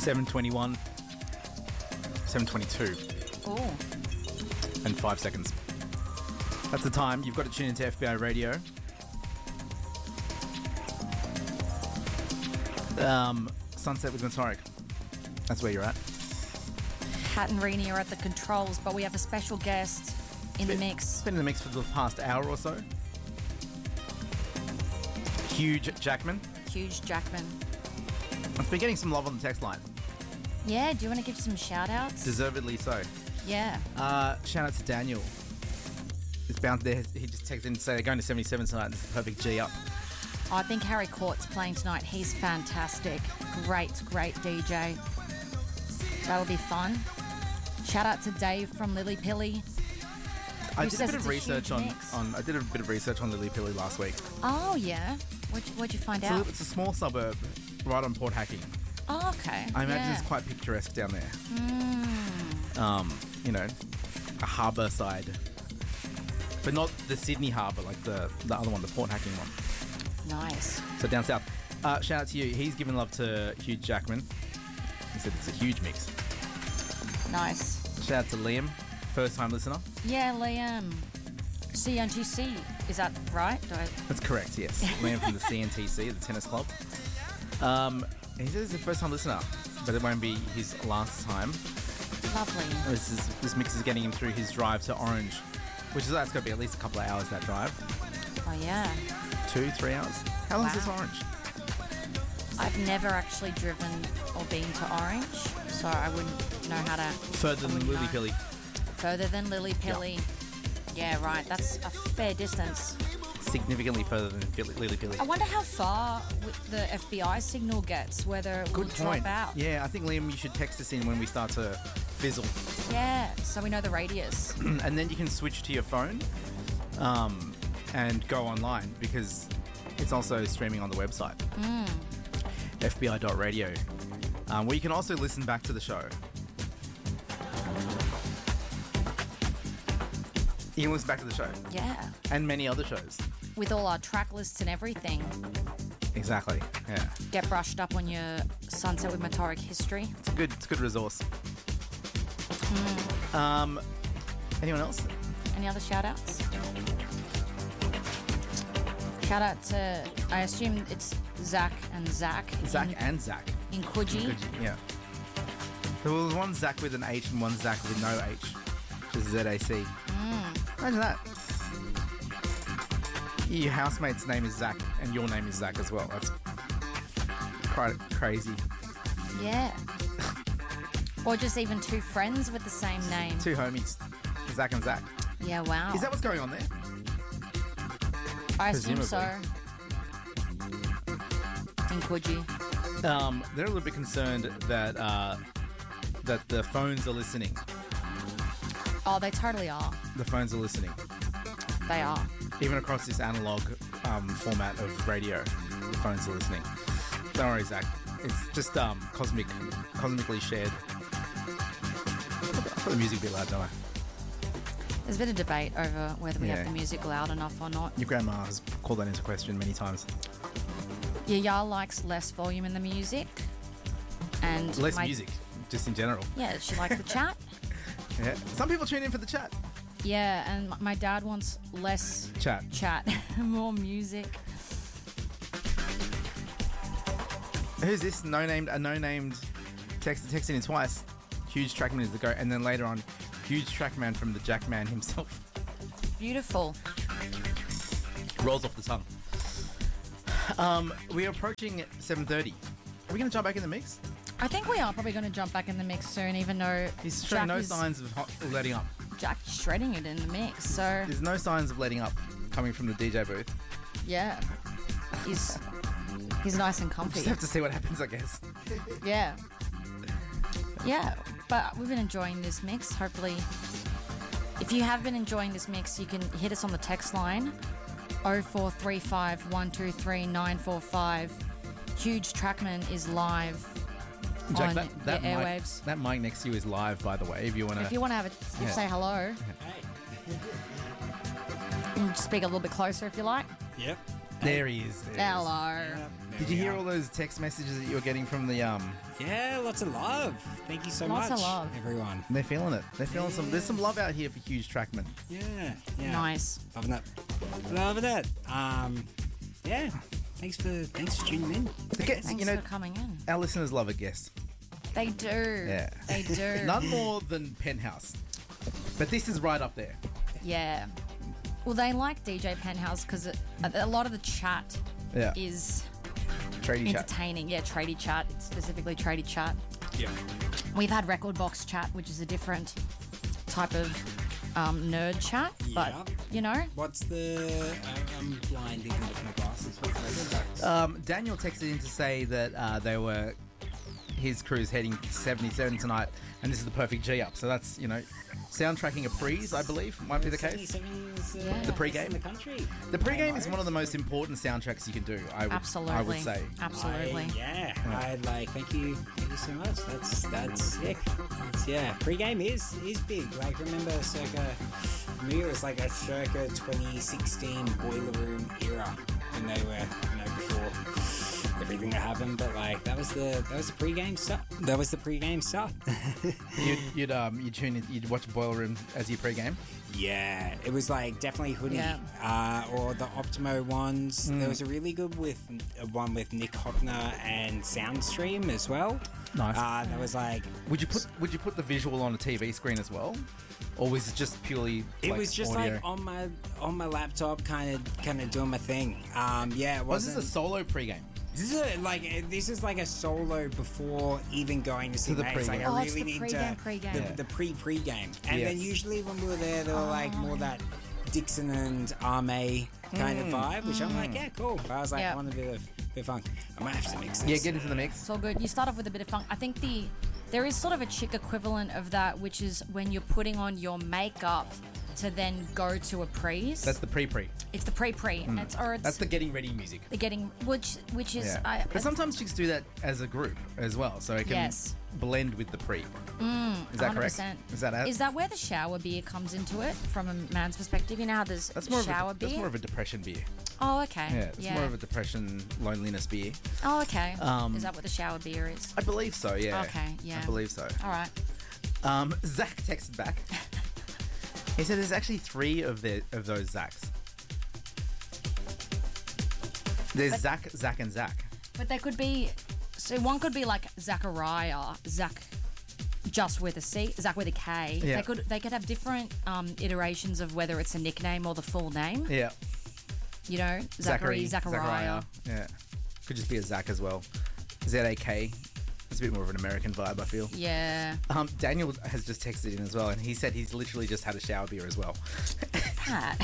7:21, 7:22. Oh. And 5 seconds. That's the time. You've got to tune into FBI Radio. Sunset with Motoric. That's where you're at. Hat and Rini are at the controls, but we have a special guest in the mix. It's been in the mix for the past hour or so. Huge Jackman. Huge Jackman. I've been getting some love on the text line. Yeah, do you want to give some shout-outs? Deservedly so. Yeah. Shout out to Daniel. It's bound there. He just texted in to say they're going to 77 tonight and it's the perfect G up. I think Harry Court's playing tonight. He's fantastic. Great DJ. That'll be fun. Shout out to Dave from Lily Pilly. I did a bit of research on Lily Pilly last week. Oh yeah. What'd you find out? It's a small suburb right on Port Hacking. Oh, okay. I imagine it's quite picturesque down there. You know, a harbour side. But not the Sydney harbour, like the other one, the Port Hacking one. Nice. So down south. Shout out to you. He's given love to Hugh Jackman. He said it's a huge mix. Nice. Shout out to Liam, first time listener. Yeah, Liam. CNTC. Is that right? That's correct, yes. Liam from the CNTC, the tennis club. He says he's a first time listener, but it won't be his last time. Lovely. This mix is getting him through his drive to Orange, that's got to be at least a couple of hours, that drive. Oh, yeah. 2-3 hours? How long is this Orange? I've never actually driven or been to Orange, so I wouldn't know how to... Further than Lily Pilly. Further than Lily Pilly. Yeah, right. That's a fair distance. Significantly further than Lily Pilly. I wonder how far the FBI signal gets, whether it will drop out. Yeah, I think, Liam, you should text us in when we start to fizzle. Yeah, so we know the radius. And then you can switch to your phone and go online because it's also streaming on the website. FBI.radio, where you can also listen back to the show. You can listen back to the show. Yeah. And many other shows. With all our track lists and everything. Exactly, yeah. Get brushed up on your Sunset with Motoric history. It's a good resource. Anyone else? Any other shout-outs? Shout out to, I assume it's Zach and Zach. Zach in Coogee. Yeah. There was one Zach with an H and one Zach with no H, which is ZAC. Imagine that. Your housemate's name is Zach and your name is Zach as well. That's quite crazy. Yeah. Or just even two friends with the same name. Two homies, Zach and Zach. Yeah, wow. Is that what's going on there? I assume so. In Coogee. They're a little bit concerned that that the phones are listening. Oh, they totally are. The phones are listening. They are. Even across this analog format of radio, the phones are listening. Don't worry, Zach. It's just cosmically shared. I'll put the music a bit loud, don't I? There's been a debate over whether we have the music loud enough or not. Your grandma has called that into question many times. Yaya likes less volume in the music. And less music, just in general. Yeah, she likes the chat. Yeah. Some people tune in for the chat. Yeah, and my dad wants less chat, more music. Who's this? A no-named texted in twice. Huge Trackman is the go, and then later on, Huge Trackman from the Jackman himself. Beautiful. Rolls off the tongue. We are approaching 7:30. Are we going to jump back in the mix? I think we are probably going to jump back in the mix soon, even though he's showing no signs of letting up. Jack's shredding it in the mix, so there's no signs of letting up coming from the DJ booth. Yeah, he's nice and comfy. Just have to see what happens, I guess. Yeah, but we've been enjoying this mix. Hopefully, if you have been enjoying this mix, you can hit us on the text line 0435 123 945. Huge Trackman is live. Jack, on the airwaves. That mic next to you is live, by the way. If you want to have say hello. Hey. And speak a little bit closer if you like. Yep. There he is. There he is. Hello. Did you hear all those text messages that you were getting from the Yeah, lots of love. Thank you so Lots much, of love. everyone. They're feeling it. They're feeling some. There's some love out here for Huge Trackman. Yeah. Nice. Loving that. Loving that. Yeah. Thanks for tuning in. Okay, Thanks you know, for coming in. our listeners love a guest. They do. Yeah. They do. None more than Penthouse. But this is right up there. Yeah. Well, they like DJ Penthouse because a lot of the chat Yeah. is Tradie chat. entertaining. Yeah, tradie chat. It's specifically tradie chat. Yeah. We've had record box chat, which is a different type of nerd chat. But, Yeah. you know, What's the... I'm blind even with my glasses. What's the Daniel texted in to say that his crew's heading to 77 tonight, and this is the perfect G up. So that's, you know, soundtracking a prees, I believe, might be the case. 77 is, Yeah. The pre-game? in the country. The pregame is one of the most important soundtracks you can do. I would say. Absolutely. I'd like thank you so much. That's sick. Yeah, pre-game is big. Like remember circa for me it was like a circa 2016 Boiler Room era when they were before everything that happened. But like that was the pre-game stuff. That was the pre-game stuff. You'd tune in, you'd watch Boiler Room as your pregame. Yeah, it was like definitely Hoodie or the Optimo ones. There was a really good one with Nick Hockner and Soundstream as well. Nice. That was like Would you put the visual on a TV screen as well, or was it just purely? it like, was just audio? like on my laptop, kind of doing my thing. Yeah, it Was this wasn't. a solo pregame? This is like a solo before even going to see the mates. Like pre-game. I it's really the need pre-game. to Yeah. the pre-game, and then Yes. usually when we were there, they were like more that Dixon and Arme kind of vibe, which I'm like, yeah, cool. But I was like, Yeah. I want a bit of funk. I might have to mix this. Yeah, get into the mix. It's all good. You start off with a bit of funk. I think there is sort of a chick equivalent of that, which is when you're putting on your makeup to then go to a prees. That's the pre-pre. It's the pre-pre. And it's That's the getting ready music. the getting, which is Yeah. But sometimes chicks do that as a group as well, so it can Yes. blend with the pre. Is that correct? 100%. Is that Is that where the shower beer comes into it from a man's perspective? You know how there's That's more shower of a, beer? That's more of a depression beer. Oh, okay. Yeah, it's more of a depression, loneliness beer. Oh, okay. Is that what the shower beer is? I believe so. Yeah. Okay, yeah. I believe so. All right. Zach texted back. He said there's actually 3 of those Zachs. There's Zach, and Zach. But they could be, so one could be like Zachariah, Zach just with a C, Zach with a K. Yeah. They could have different iterations of whether it's a nickname or the full name. Yeah. You know, Zachariah. Yeah. Could just be a Zach as well. Z-A-K. It's a bit more of an American vibe, I feel. Yeah. Daniel has just texted in as well, and he said he's literally just had a shower beer as well. Pat.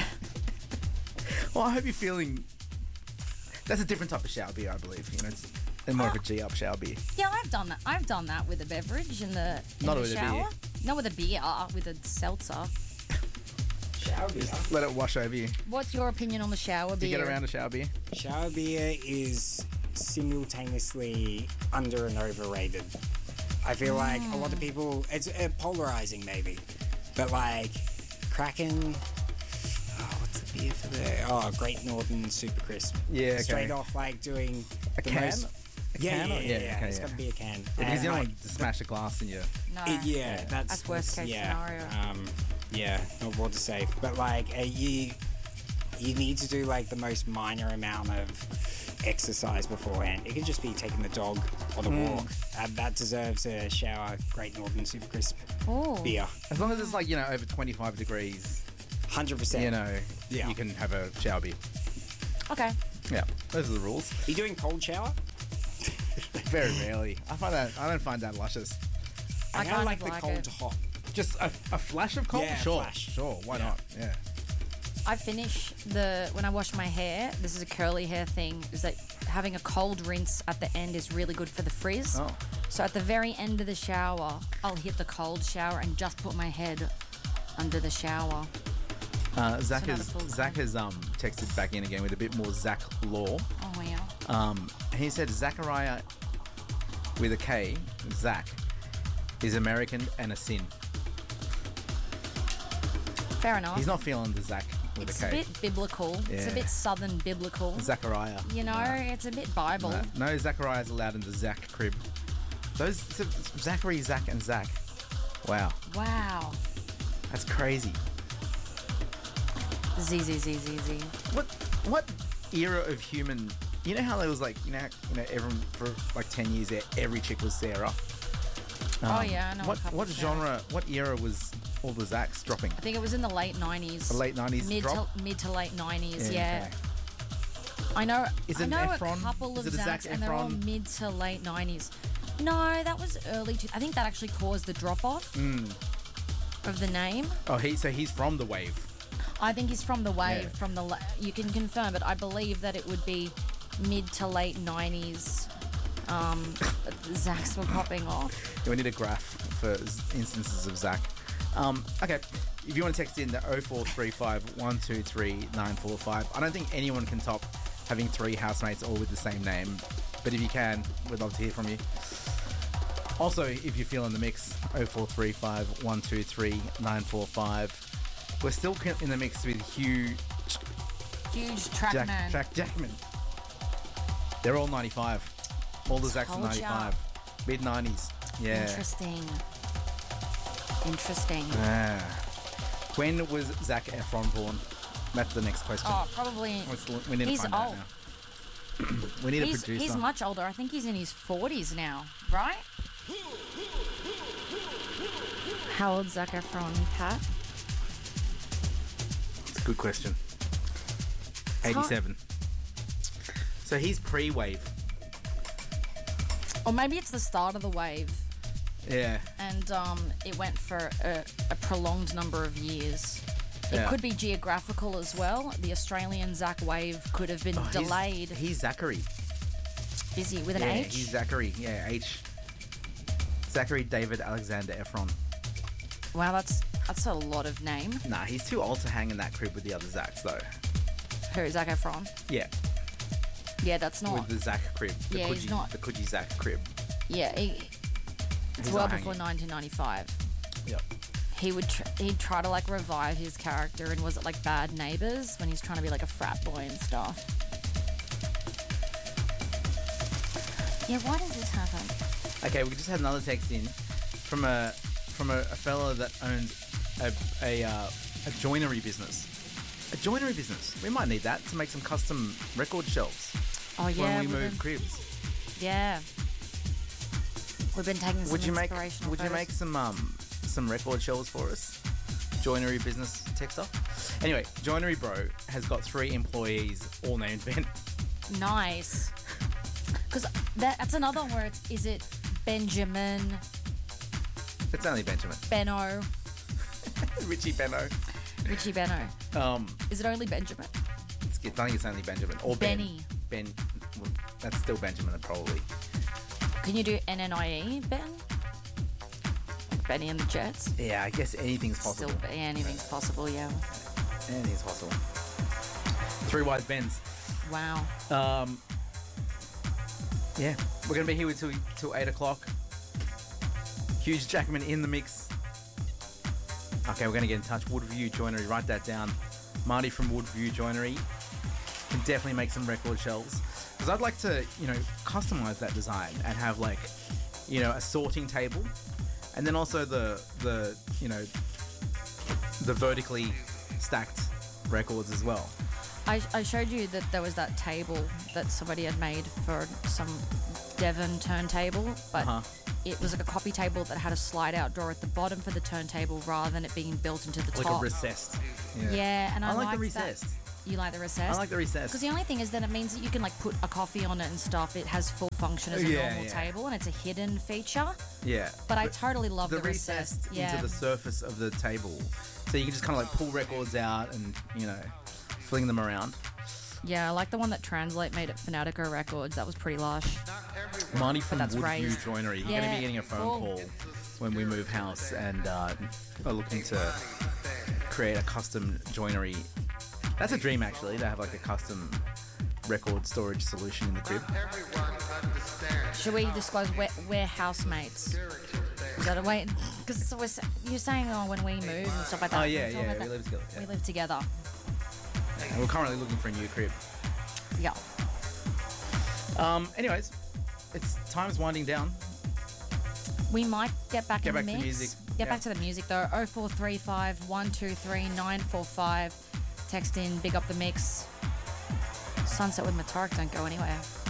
Well, I hope you're feeling... That's a different type of shower beer, I believe. You know, it's more of a G-up shower beer. Yeah, I've done that. I've done that with a beverage in the Not the with a shower. beer. Not with a beer, with a seltzer. Shower beer. Let it wash over you. What's your opinion on the shower Do you beer? get around a shower beer? Shower beer is simultaneously under and overrated. I feel like a lot of people, it's polarizing maybe, but like Kraken, what's the beer for there? Oh, Great Northern Super Crisp. Yeah, okay. Straight off like doing A the can? most. A Yeah, can yeah, or- yeah, yeah, yeah. okay, It's yeah. got to be a can. Because you And, don't like, want to smash a glass in your... No. that's worst case scenario. Yeah, not water safe, but like you need to do like the most minor amount of exercise beforehand. It could just be taking the dog on a walk. That deserves a shower. Great Northern Super Crisp Oh. beer, As long as it's like, you know, over 25 degrees, 100%. you know, Yeah. you can have a shower beer. Okay. Yeah, those are the rules. You doing cold shower? Very rarely. I don't find that luscious. I kinda kind like of the like cold it. to hot. Just a flash of cold? Yeah, a sure. flash. Sure, why Yeah. not? Yeah. I finish when I wash my hair, this is a curly hair thing, is that having a cold rinse at the end is really good for the frizz. Oh. So at the very end of the shower, I'll hit the cold shower and just put my head under the shower. Zach not a has full texted back in again with a bit more Zach lore. Oh, yeah. He said Zachariah with a K, Zach, is American and a sin. Fair enough. He's not feeling the Zach with It's a a K. bit biblical. It's a Yeah. bit southern biblical. Zachariah. You know, it's a bit Bible. No, Zachariah's allowed in the Zach crib. Those Zachary, Zach, and Zach. Wow, Wow. that's crazy. Z. What era of human? You know how there was like everyone for like 10 years there, every chick was Sarah. Oh yeah, I know. What a couple what of genre? What era was all the Zachs dropping? I think it was in the late 90s. The late 90s drop? Mid to late 90s, yeah. okay. I know. Is I it know Efron? a couple of Is it a Zac Zacs, and they're all Efron? mid to late 90s. No, that was early. I think that actually caused the drop off of the name. Oh, he's from the wave. I think he's from the wave. Yeah. From the you can confirm, but I believe that it would be mid to late 90s. Zacs were popping off. Yeah, we need a graph for instances of Zach. Okay, if you want to text in the 0435 123 945, I don't think anyone can top having 3 housemates all with the same name, but if you can, we'd love to hear from you. Also, if you're feeling the mix, 0435 123 945. We're still in the mix with huge Trackman. Jackman. They're all 95. All the Zacs are Told ya. 95. Mid 90s. Yeah. Interesting. When was Zac Efron born? That's the next question. Oh, probably. We need He's to find old. out now. We need a producer. He's much older. I think he's in his 40s now, right? How old's Zac Efron, Pat? It's a good question. 87. So he's pre-wave. Or maybe it's the start of the wave, Yeah. and it went for a prolonged number of years. It Yeah. could be geographical as well. The Australian Zac wave could have been delayed. He's Zachary. Busy with an Yeah, H. he's Zachary. Yeah, H. Zachary David Alexander Efron. Wow, that's a lot of name. Nah, he's too old to hang in that crib with the other Zacs, though. Who, Zac Efron? Yeah, Yeah, that's not. with the Zac crib. The Yeah, he's not. The Coogee Zac crib. Yeah, it's He's well not before hanging. 1995. Yep. He'd try to like revive his character, and was it like Bad Neighbors when he's trying to be like a frat boy and stuff? Yeah, why does this happen? Okay, we just had another text in from a fella that owns a joinery business. A joinery business. We might need that to make some custom record shelves Oh yeah, when we move cribs. Yeah, we've been taking some Would you make inspirational photos. some record shelves for us? Joinery business texter. Anyway, Joinery Bro has got 3 employees, all named Ben. Nice. Because that's another word. Is it Benjamin, It's only Benjamin. Benno, Richie Benno. Richie Benno? Is it only Benjamin? I think it's only Benjamin or Benny. Ben. Well, that's still Benjamin probably. Can you do NNIE, Ben? Like Benny and the Jets? Yeah, I guess anything's possible. Still, yeah, anything's possible, yeah. Anything's possible. 3 wise Bens. Wow. Yeah, we're gonna be here till 8 o'clock. Huge Jackman in the mix. Okay, we're gonna get in touch. Woodview Joinery, write that down. Marty from Woodview Joinery can definitely make some record shelves. Because I'd like to, customize that design and have like, a sorting table, and then also the vertically stacked records as well. I showed you that there was that table that somebody had made for some Devon turntable, but it was like a coffee table that had a slide-out drawer at the bottom for the turntable rather than it being built into the Like top. a recessed. Yeah, and I like the liked that. recessed. You like the recessed? I like the recessed. Because the only thing is that it means that you can like put a coffee on it and stuff. It has full function as a normal table, and it's a hidden feature. Yeah. But I totally love the recessed recessed. Yeah. into the surface of the table, so you can just kind of like pull records out and fling them around. Yeah, I like the one that Translate made at Fanatico Records. That was pretty lush. Marty from that's Woodview raised. Joinery. You're Yeah, going to be getting a phone cool. call when we move house and are looking to create a custom joinery. That's a dream, actually, to have like a custom record storage solution in the crib. Should we disclose we're housemates? Is that a way? Because you're saying when we move and stuff like that. Oh yeah, we're talking yeah, about we that. live together. Yeah. We live together. And we're currently looking for a new crib. Yeah. Anyways, time's winding down. We might get back in the back to mix. music. Get Yeah. back to the music though. 0435 123 945. Text in, big up the mix. Sunset with Matarik don't go anywhere.